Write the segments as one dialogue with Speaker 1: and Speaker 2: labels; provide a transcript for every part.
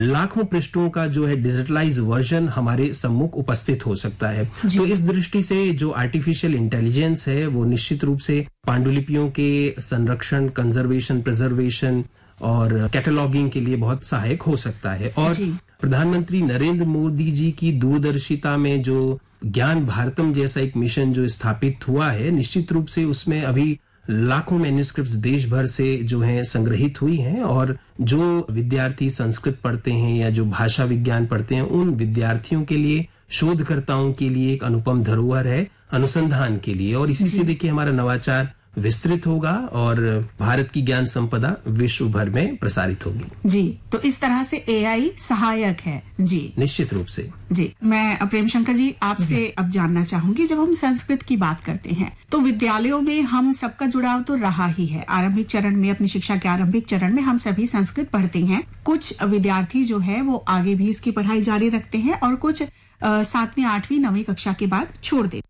Speaker 1: लाखों पृष्ठों का जो है डिजिटलाइज वर्जन हमारे सम्मुख उपस्थित हो सकता है। तो इस दृष्टि से जो आर्टिफिशियल इंटेलिजेंस है वो निश्चित रूप से पांडुलिपियों के संरक्षण, कंजर्वेशन, प्रिजर्वेशन और कैटलॉगिंग के लिए बहुत सहायक हो सकता है। और प्रधानमंत्री नरेंद्र मोदी जी की दूरदर्शिता में जो ज्ञान भारतम जैसा एक मिशन जो स्थापित हुआ है, निश्चित रूप से उसमें अभी लाखों मैन्युस्क्रिप्ट्स देश भर से जो हैं संग्रहित हुई हैं, और जो विद्यार्थी संस्कृत पढ़ते हैं या जो भाषा विज्ञान पढ़ते हैं उन विद्यार्थियों के लिए, शोधकर्ताओं के लिए एक अनुपम धरोहर है अनुसंधान के लिए। और इसी से देखिए हमारा नवाचार विस्तृत होगा और भारत की ज्ञान संपदा विश्व भर में प्रसारित होगी।
Speaker 2: जी, तो इस तरह से एआई सहायक है। जी,
Speaker 1: निश्चित रूप से।
Speaker 2: जी, मैं प्रेम शंकर जी आपसे अब जानना चाहूंगी, जब हम संस्कृत की बात करते हैं तो विद्यालयों में हम सबका जुड़ाव तो रहा ही है। आरंभिक चरण में, अपनी शिक्षा के आरंभिक चरण में हम सभी संस्कृत पढ़ते हैं। कुछ विद्यार्थी जो है वो आगे भी इसकी पढ़ाई जारी रखते हैं और कुछ 7वीं, 8वीं, 9वीं कक्षा के बाद छोड़ देते।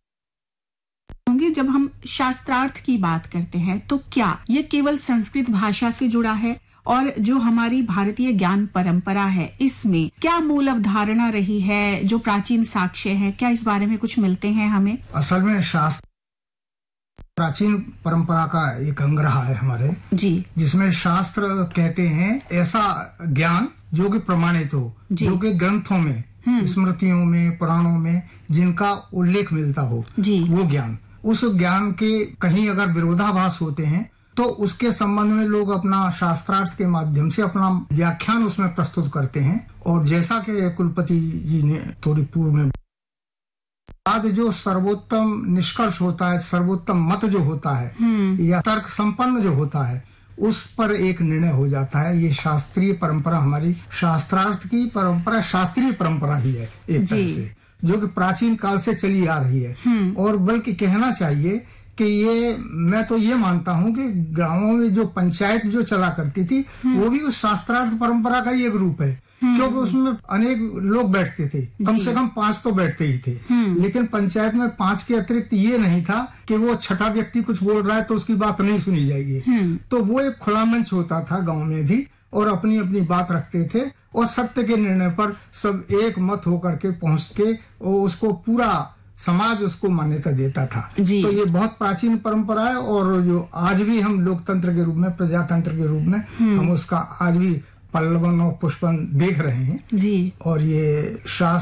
Speaker 2: जब हम शास्त्रार्थ की बात करते हैं तो क्या ये केवल संस्कृत भाषा से जुड़ा है, और जो हमारी भारतीय ज्ञान परंपरा है इसमें क्या मूल अवधारणा रही है, जो प्राचीन साक्ष्य है, क्या इस बारे में कुछ मिलते हैं हमें?
Speaker 3: असल में शास्त्र प्राचीन परंपरा का एक अंग रहा है हमारे, जी, जिसमें शास्त्र कहते हैं ऐसा ज्ञान जो कि प्रमाणित हो, जो कि ग्रंथों में, स्मृतियों में, पुराणों में जिनका उल्लेख मिलता हो, वो ज्ञान। उस ज्ञान के कहीं अगर विरोधाभास होते हैं तो उसके संबंध में लोग अपना शास्त्रार्थ के माध्यम से अपना व्याख्यान उसमें प्रस्तुत करते हैं। और जैसा कि कुलपति जी ने थोड़ी पूर्व में बाद जो सर्वोत्तम निष्कर्ष होता है, सर्वोत्तम मत जो होता है या तर्क संपन्न जो होता है, उस पर एक निर्णय हो जाता है। ये शास्त्रीय परंपरा, हमारी शास्त्रार्थ की परंपरा शास्त्रीय परंपरा ही है एक तरह से, जो कि प्राचीन काल से चली आ रही है। और बल्कि कहना चाहिए कि ये, मैं तो ये मानता हूँ कि गांवों में जो पंचायत जो चला करती थी वो भी उस शास्त्रार्थ परंपरा का ही एक रूप है, क्योंकि उसमें अनेक लोग बैठते थे, कम से कम 5 तो बैठते ही थे। लेकिन पंचायत में 5 के अतिरिक्त ये नहीं था कि वो छठा व्यक्ति कुछ बोल रहा है तो उसकी बात नहीं सुनी जाएगी। तो वो एक खुला मंच होता था गाँव में भी, और अपनी अपनी बात रखते थे और सत्य के निर्णय पर सब एक मत होकर के पहुंच के उसको पूरा समाज उसको मान्यता देता था। तो ये बहुत प्राचीन परंपरा है, और जो आज भी हम लोकतंत्र के रूप में, प्रजातंत्र के रूप में हम उसका आज भी पल्लवन और पुष्पन देख रहे हैं जी। और ये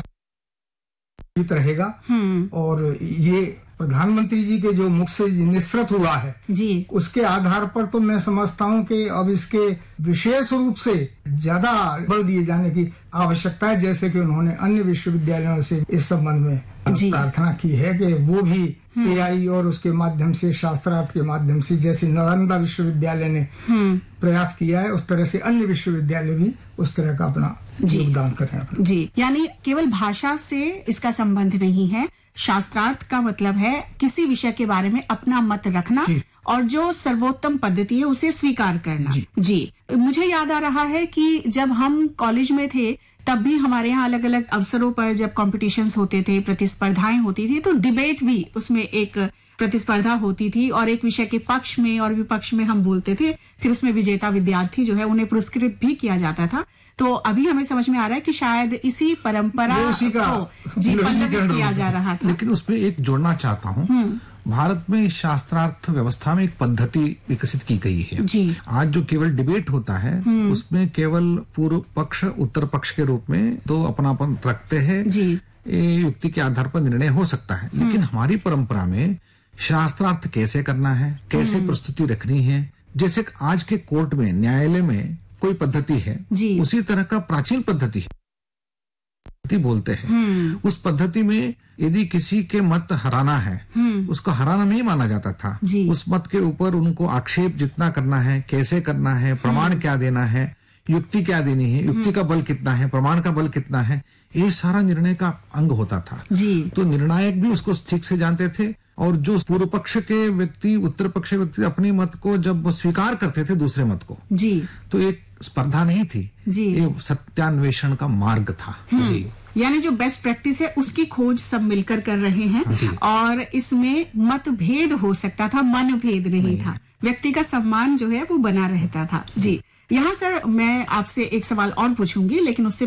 Speaker 3: शास्त्र रहेगा। और ये प्रधानमंत्री जी के जो मुख से निसृत हुआ है जी, उसके आधार पर तो मैं समझता हूँ कि अब इसके विशेष रूप से ज्यादा बल दिए जाने की आवश्यकता है, जैसे कि उन्होंने अन्य विश्वविद्यालयों से इस संबंध में प्रार्थना की है कि वो भी एआई और उसके माध्यम से, शास्त्रार्थ के माध्यम से, जैसे नालंदा विश्वविद्यालय ने प्रयास किया है, उस तरह से अन्य विश्वविद्यालय भी उस तरह का अपना योगदान करें। जी,
Speaker 2: यानी केवल भाषा से इसका संबंध नहीं है। शास्त्रार्थ का मतलब है किसी विषय के बारे में अपना मत रखना और जो सर्वोत्तम पद्धति है उसे स्वीकार करना। जी, मुझे याद आ रहा है कि जब हम कॉलेज में थे तब भी हमारे यहाँ अलग अलग अवसरों पर जब कॉम्पिटिशन्स होते थे, प्रतिस्पर्धाएं होती थी, तो डिबेट भी उसमें एक प्रतिस्पर्धा होती थी और एक विषय के पक्ष में और विपक्ष में हम बोलते थे। फिर उसमें विजेता विद्यार्थी जो है उन्हें पुरस्कृत भी किया जाता था। तो अभी हमें समझ में आ रहा है कि शायद इसी परंपरा को जी पल्लवित किया जा रहा था।
Speaker 4: लेकिन उसमें एक जोड़ना चाहता हूँ, भारत में शास्त्रार्थ व्यवस्था में एक पद्धति विकसित की गई है जी। आज जो केवल डिबेट होता है उसमें केवल पूर्व पक्ष उत्तर पक्ष के रूप में तो अपनापन रखते हैं, युक्ति के आधार पर निर्णय हो सकता है। लेकिन हमारी परंपरा में शास्त्रार्थ कैसे करना है, कैसे प्रस्तुति रखनी है, जैसे आज के कोर्ट में, न्यायालय में कोई पद्धति है, उसी तरह का प्राचीन पद्धति बोलते हैं। उस पद्धति में यदि किसी के मत हराना है, उसको हराना नहीं माना जाता था। उस मत के ऊपर उनको आक्षेप जितना करना है, कैसे करना है, प्रमाण क्या देना है, युक्ति क्या देनी है, युक्ति का बल कितना है, प्रमाण का बल कितना है, ये सारा निर्णय का अंग होता था। तो निर्णायक भी उसको ठीक से जानते थे और जो पूर्व पक्ष के व्यक्ति, उत्तर पक्ष के व्यक्ति अपने मत को जब स्वीकार करते थे दूसरे मत को, तो एक स्पर्धा नहीं थी, ये सत्यान्वेषण का मार्ग था। जी,
Speaker 2: यानी जो बेस्ट प्रैक्टिस है उसकी खोज सब मिलकर कर रहे हैं और इसमें मतभेद हो सकता था, मन भेद नहीं था, व्यक्ति का सम्मान जो है वो बना रहता था। जी, यहाँ सर मैं आपसे एक सवाल और पूछूंगी, लेकिन उससे